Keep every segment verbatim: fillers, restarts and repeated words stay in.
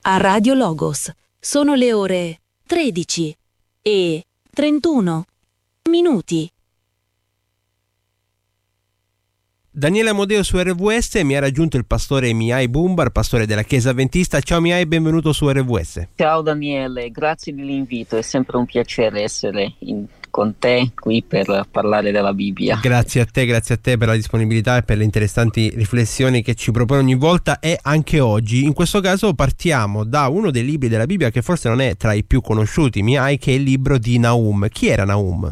a Radio Logos. Sono le ore tredici e trentuno minuti. Daniele Amodeo su R V S, mi ha raggiunto il pastore Mihai Bumbar, pastore della Chiesa Adventista. Ciao Mihai, benvenuto su R V S. Ciao Daniele, grazie dell'invito, è sempre un piacere essere in, con te qui per parlare della Bibbia. Grazie a te, grazie a te per la disponibilità e per le interessanti riflessioni che ci propone ogni volta e anche oggi. In questo caso partiamo da uno dei libri della Bibbia che forse non è tra i più conosciuti, Mihai, che è il libro di Nahum. Chi era Nahum?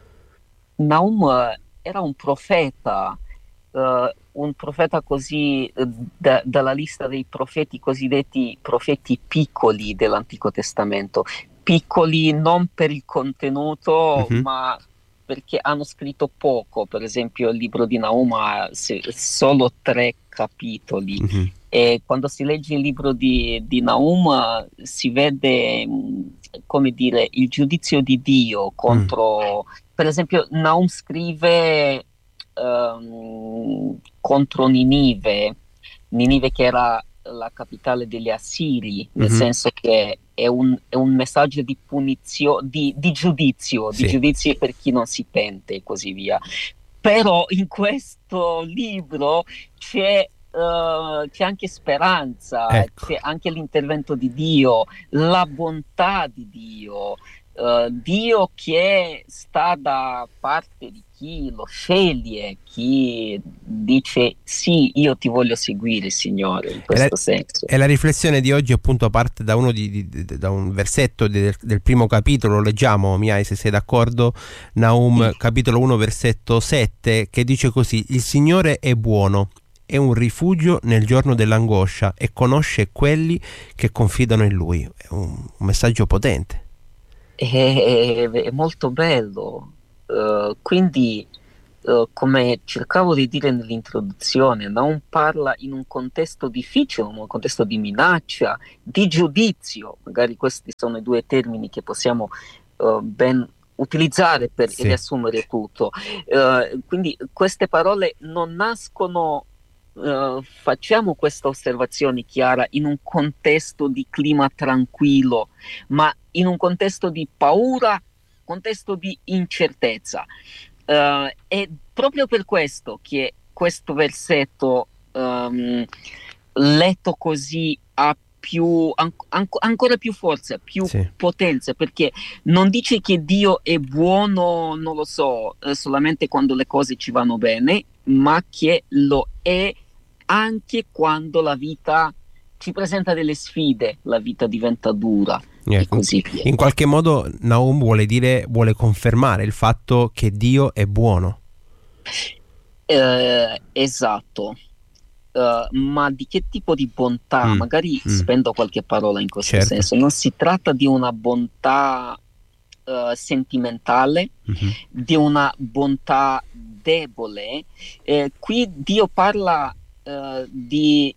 Nahum era un profeta. Uh, un profeta così uh, da, dalla lista dei profeti cosiddetti profeti piccoli dell'Antico Testamento, piccoli non per il contenuto uh-huh. ma perché hanno scritto poco. Per esempio il libro di Nahum ha solo tre capitoli uh-huh. e quando si legge il libro di, di Nahum si vede, come dire, il giudizio di Dio contro, uh-huh. per esempio Nahum scrive Um, contro Ninive, Ninive che era la capitale degli Assiri, nel mm-hmm. senso che è un, è un messaggio di punizione, di, di giudizio, sì. di giudizio per chi non si pente e così via. Però in questo libro c'è, uh, c'è anche speranza, ecco. C'è anche l'intervento di Dio, la bontà di Dio. Uh, Dio che sta da parte di chi lo sceglie, chi dice sì, io ti voglio seguire, Signore, in questo la, senso. E la riflessione di oggi appunto parte da uno di, di, di, da un versetto del, del primo capitolo. Lo leggiamo, Mihai, se sei d'accordo. Nahum, sì. capitolo uno, versetto sette, che dice così: il Signore è buono, è un rifugio nel giorno dell'angoscia e conosce quelli che confidano in Lui. È un, un messaggio potente. È, è molto bello, uh, quindi uh, come cercavo di dire nell'introduzione, non parla in un contesto difficile, in un contesto di minaccia, di giudizio. Magari questi sono i due termini che possiamo uh, ben utilizzare per sì. riassumere tutto. Uh, quindi queste parole non nascono, Uh, facciamo questa osservazione chiara, in un contesto di clima tranquillo, ma in un contesto di paura, contesto di incertezza. Uh, è proprio per questo che questo versetto um, letto così ha più, an- an- ancora più forza, più sì. potenza, perché non dice che Dio è buono, non lo so, eh, solamente quando le cose ci vanno bene, ma che lo è anche quando la vita ci presenta delle sfide, la vita diventa dura yeah, e così via. In qualche modo Nahum vuole dire, vuole confermare il fatto che Dio è buono. Eh, esatto. Uh, ma di che tipo di bontà? Mm. Magari mm. spendo qualche parola in questo certo. senso. Non si tratta di una bontà uh, sentimentale, mm-hmm. di una bontà debole. Eh, qui Dio parla Uh, di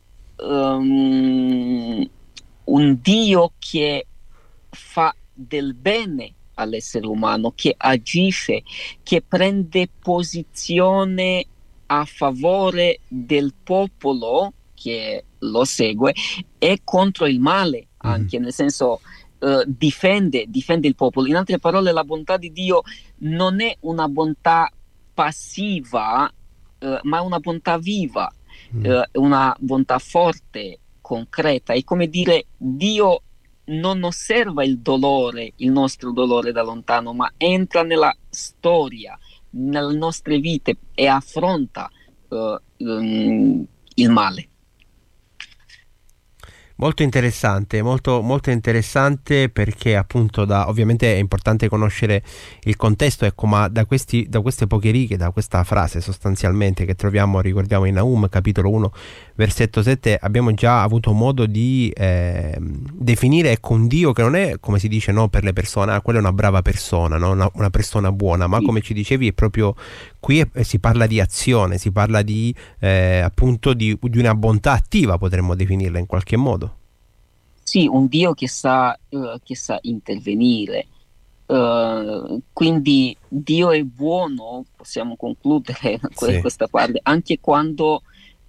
um, un Dio che fa del bene all'essere umano, che agisce, che prende posizione a favore del popolo che lo segue e contro il male anche, mm. nel senso uh, difende, difende il popolo. In altre parole, la bontà di Dio non è una bontà passiva, uh, ma è una bontà viva. Mm. Uh, una bontà forte, concreta. È come dire, Dio non osserva il dolore, il nostro dolore da lontano, ma entra nella storia, nelle nostre vite e affronta uh, um, il male. Molto interessante, molto, molto interessante perché appunto da, ovviamente è importante conoscere il contesto, ecco, ma da, questi, da queste poche righe, da questa frase sostanzialmente che troviamo, ricordiamo in Nahum capitolo uno versetto sette, abbiamo già avuto modo di eh, definire ecco un Dio che non è, come si dice, no, per le persone, ah, quella è una brava persona, no? una, una persona buona, ma come ci dicevi è proprio qui è, si parla di azione, si parla di eh, appunto di, di una bontà attiva, potremmo definirla in qualche modo. Sì, un Dio che sa, uh, che sa intervenire. Uh, quindi Dio è buono, possiamo concludere que- sì. questa parte, anche quando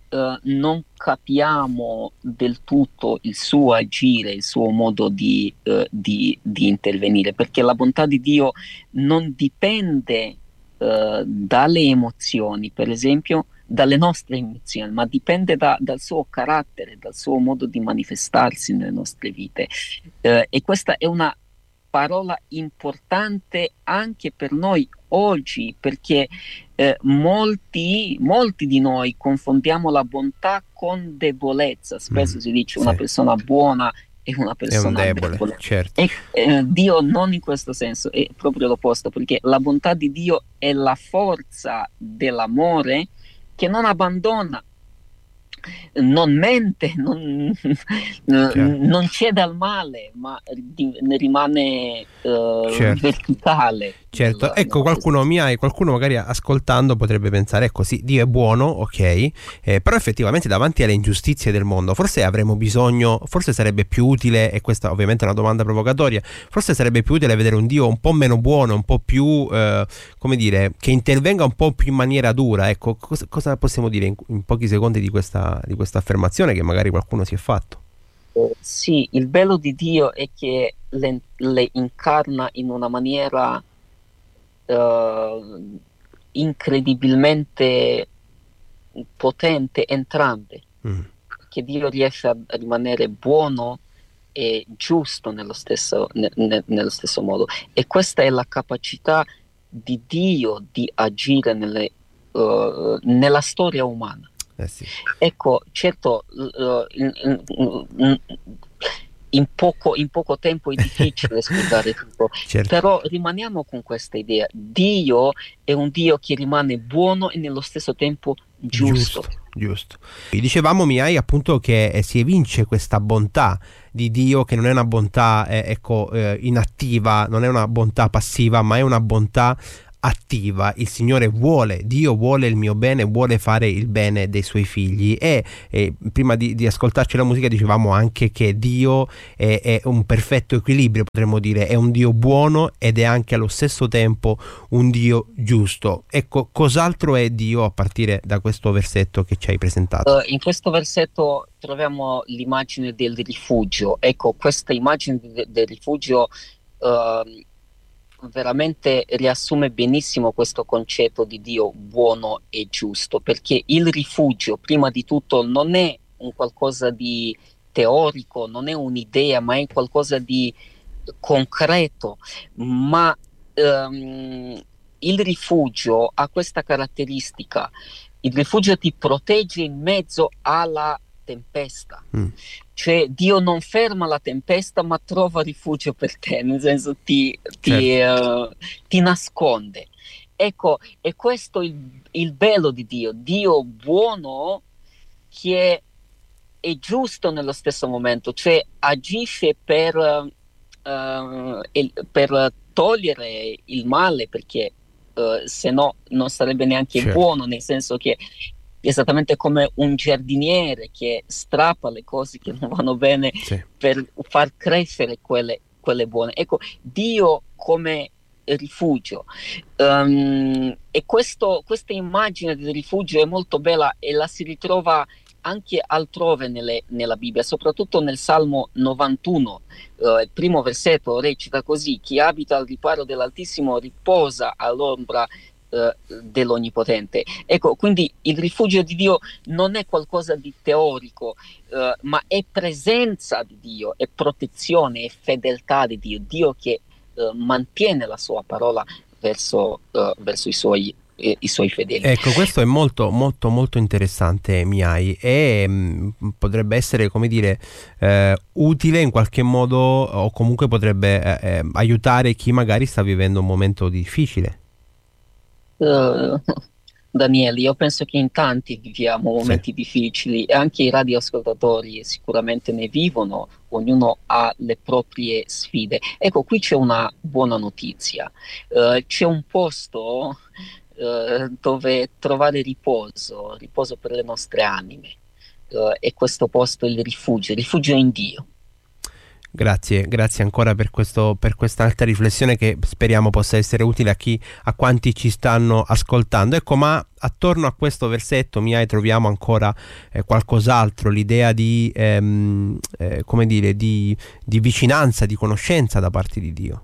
eh, non capiamo del tutto il suo agire, il suo modo di, eh, di- di intervenire, perché la bontà di Dio non dipende eh, dalle emozioni, per esempio, dalle nostre emozioni, ma dipende da- dal suo carattere, dal suo modo di manifestarsi nelle nostre vite. Eh, e questa è una parola importante anche per noi oggi, perché eh, molti, molti di noi confondiamo la bontà con debolezza. Spesso Mm, si dice una sì, persona buona è una è un persona debole, debole. certo. E eh, Dio non in questo senso, è proprio l'opposto, perché la bontà di Dio è la forza dell'amore che non abbandona, non mente, non, Chiaro. non cede al male, ma di- rimane eh, Certo. verticale Certo, nella, ecco, nella qualcuno mi posizione. hai, qualcuno magari ascoltando potrebbe pensare, ecco sì, Dio è buono, ok, eh, però effettivamente davanti alle ingiustizie del mondo, forse avremo bisogno, forse sarebbe più utile, e questa ovviamente è una domanda provocatoria, forse sarebbe più utile vedere un Dio un po' meno buono, un po' più, eh, come dire, che intervenga un po' più in maniera dura, ecco, cosa, cosa possiamo dire in, in pochi secondi di questa, di questa affermazione che magari qualcuno si è fatto? Eh, sì, il bello di Dio è che le, le incarna in una maniera eh, incredibilmente potente entrambe, Mm, che Dio riesce a rimanere buono e giusto nello stesso, ne- ne- nello stesso modo. E questa è la capacità di Dio di agire nelle, eh, nella storia umana. eh sì, Ecco, certo, l- in, in- in poco, in poco tempo è difficile spiegare tutto, certo. però rimaniamo con questa idea. Dio è un Dio che rimane buono e nello stesso tempo giusto. Giusto, giusto. Dicevamo, mi hai appunto che eh, si evince questa bontà di Dio, che non è una bontà eh, ecco, eh, inattiva, non è una bontà passiva, ma è una bontà attiva. Il Signore vuole, Dio vuole il mio bene, vuole fare il bene dei suoi figli. E, e prima di, di ascoltarci la musica dicevamo anche che Dio è, è un perfetto equilibrio, potremmo dire, è un Dio buono ed è anche allo stesso tempo un Dio giusto. Ecco, cos'altro è Dio a partire da questo versetto che ci hai presentato? Eh, in questo versetto troviamo l'immagine del rifugio. Ecco, questa immagine de- del rifugio ehm, veramente riassume benissimo questo concetto di Dio buono e giusto, perché il rifugio, prima di tutto, non è un qualcosa di teorico, non è un'idea, ma è qualcosa di concreto. Ma ehm, il rifugio ha questa caratteristica: il rifugio ti protegge in mezzo alla tempesta. Mm, Cioè Dio non ferma la tempesta, ma trova rifugio per te, nel senso ti, ti, certo. eh, ti nasconde. Ecco, e questo è il, il bello di Dio, Dio buono che è giusto nello stesso momento, cioè agisce per, eh, il- per togliere il male, perché eh, se no non sarebbe neanche Certo. buono, nel senso che esattamente come un giardiniere che strappa le cose che non vanno bene Sì. per far crescere quelle, quelle buone. Ecco, Dio come rifugio. Um, e questo, questa immagine del rifugio è molto bella e la si ritrova anche altrove nelle- nella Bibbia, soprattutto nel Salmo novantuno. Eh, il primo versetto recita così: chi abita al riparo dell'Altissimo riposa all'ombra eh, dell'Onnipotente. Ecco, quindi il rifugio di Dio non è qualcosa di teorico, eh, ma è presenza di Dio, è protezione, è fedeltà di Dio, Dio che eh, mantiene la sua parola verso, eh, verso i suoi, eh, i suoi fedeli. Ecco, questo è molto molto molto interessante, Mihai, e mh, potrebbe essere, come dire, eh, utile in qualche modo, o comunque potrebbe eh, eh, aiutare chi magari sta vivendo un momento difficile. Eh, Daniele, io penso che in tanti viviamo Sì. momenti difficili e anche i radioascoltatori sicuramente ne vivono, ognuno ha le proprie sfide. Ecco, qui c'è una buona notizia. Eh, c'è un posto eh, dove trovare riposo, riposo per le nostre anime. Eh, e questo posto è il rifugio, il rifugio in Dio. Grazie, grazie ancora per questo, per questa alta riflessione che speriamo possa essere utile a chi, a quanti ci stanno ascoltando. Ecco, ma attorno a questo versetto mi hai troviamo ancora eh, qualcos'altro, l'idea di, ehm, eh, come dire, di, di vicinanza, di conoscenza da parte di Dio.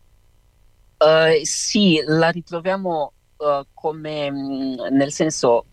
Uh, sì, la ritroviamo uh, come mh, nel senso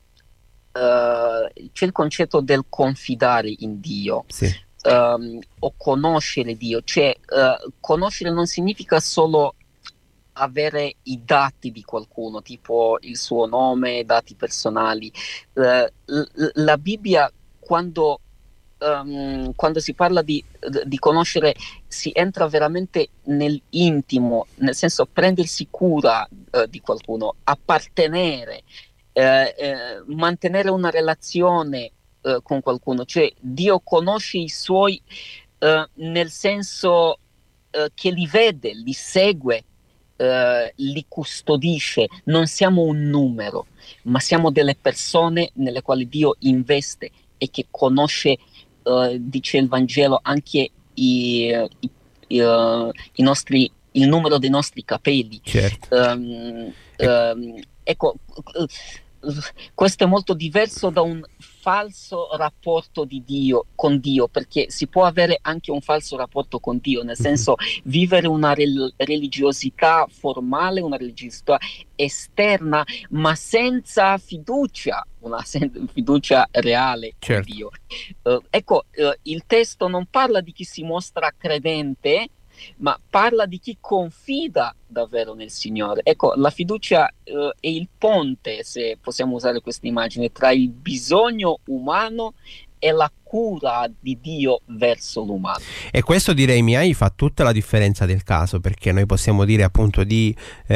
uh, c'è il concetto del confidare in Dio. Sì. Um, o conoscere Dio, cioè uh, conoscere non significa solo avere i dati di qualcuno, tipo il suo nome, dati personali. Uh, l- la Bibbia, quando, um, quando si parla di, di conoscere, si entra veramente nell'intimo, nel senso prendersi cura uh, di qualcuno, appartenere, uh, uh, mantenere una relazione Uh, con qualcuno, cioè Dio conosce i suoi uh, nel senso uh, che li vede, li segue, uh, li custodisce. Non siamo un numero, ma siamo delle persone nelle quali Dio investe e che conosce, uh, dice il Vangelo, anche i, i, i, uh, i nostri, il numero dei nostri capelli. Certo. Um, um, ecco, questo è molto diverso da un falso rapporto di Dio con Dio, perché si può avere anche un falso rapporto con Dio, nel senso vivere una rel- religiosità formale, una religiosità esterna, ma senza fiducia, una sen- fiducia reale Certo. con Dio. Uh, ecco, uh, il testo non parla di chi si mostra credente, ma parla di chi confida davvero nel Signore. Ecco, la fiducia uh, è il ponte, se possiamo usare questa immagine, tra il bisogno umano e la cura di Dio verso l'umano. E questo, direi, Mihai, fa tutta la differenza del caso, perché noi possiamo dire appunto di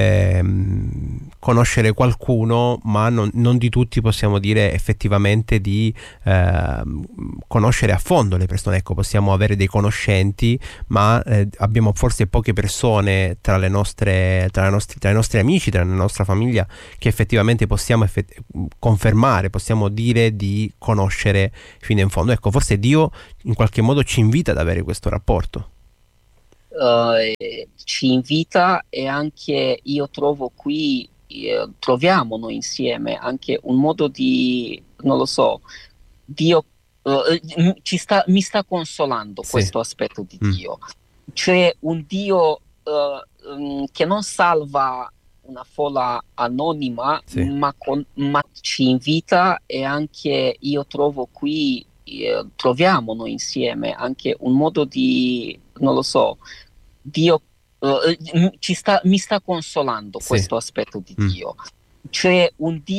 ehm, conoscere qualcuno, ma non, non di tutti possiamo dire effettivamente di ehm, conoscere a fondo le persone. Ecco, possiamo avere dei conoscenti, ma eh, abbiamo forse poche persone tra le nostre, tra, le nostre, tra i nostri amici, tra la nostra famiglia, che effettivamente possiamo effett- confermare, possiamo dire di conoscere fino in fondo. Ecco, forse Dio in qualche modo ci invita ad avere questo rapporto. Uh, ci invita, e anche io trovo qui, eh, troviamo noi insieme anche un modo di, non lo so, Dio uh, ci sta, mi sta consolando, Sì. questo aspetto di Mm. Dio. C'è un Dio uh, um, che non salva una folla anonima, Sì. ma, con, ma ci invita, e anche io trovo qui, eh, troviamo noi insieme anche un modo di, non lo so, Dio uh, ci sta, mi sta consolando, Sì. questo aspetto di Mm. Dio. C'è un Dio